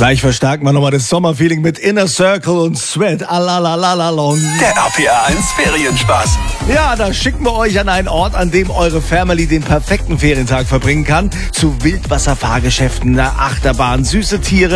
Gleich verstärken wir nochmal das Sommerfeeling mit Inner Circle und Sweat. Alalalalong. Der RPR 1 Ferienspaß. Ja, da schicken wir euch an einen Ort, an dem eure Family den perfekten Ferientag verbringen kann. Zu Wildwasserfahrgeschäften, der Achterbahn, süße Tiere.